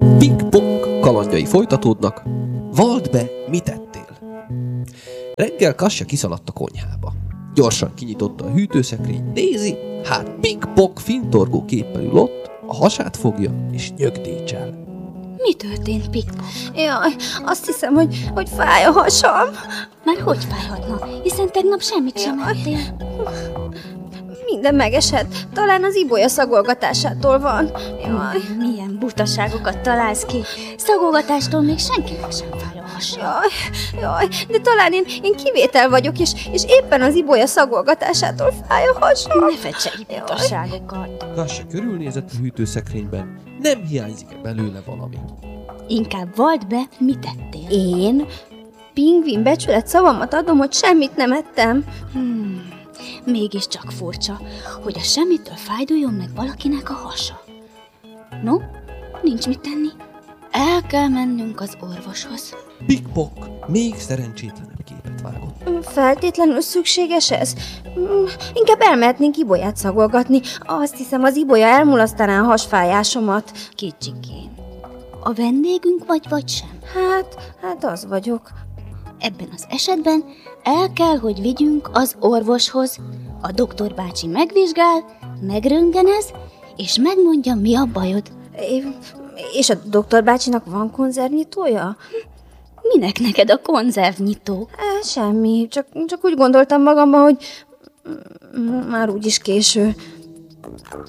Ping-pong kalandjai folytatódnak. Vald be, mit tettél? Reggel Kassya kiszaladt a konyhába. Gyorsan kinyitotta a hűtőszekrényt, nézi, hát ping-pong fintorgó képpel ül ott, a hasát fogja és nyögdécsel. Mi történt, Ping-pong? Jaj, azt hiszem, hogy fáj a hasam. Már hogy fájhatna? Hiszen tegnap semmit sem ettél. Minden megesett. Talán az ibolya szagolgatásától van. Jaj. Milyen butaságokat találsz ki. Szagolgatástól még senkinek sem fáj a hasa. Jaj, de talán én kivétel vagyok, és éppen az ibolya szagolgatásától fáj a hasam. Ne fecsegj butaságokat. Kassya körülnézett a hűtőszekrényben, nem hiányzik-e belőle valami. Inkább vald be, mit tettél. Én pingvin becsület szavamat adom, hogy semmit nem ettem. Mégiscsak furcsa, hogy a semmitől fájduljon meg valakinek a hasa. No, nincs mit tenni. El kell mennünk az orvoshoz. Ping-pong még szerencsétlenebb képet vágott. Feltétlenül szükséges ez? Inkább elmehetnénk ibolyát szagolgatni. Azt hiszem, az ibolya elmulasztaná a hasfájásomat. Kicsikém, a vendégünk vagy sem? Hát az vagyok. Ebben az esetben el kell, hogy vigyünk az orvoshoz. A doktor bácsi megvizsgál, megröntgenez, és megmondja, mi a bajod. És a doktor bácsinak van konzervnyitója? Minek neked a konzervnyitó? Semmi, csak úgy gondoltam magamban, hogy már úgyis késő.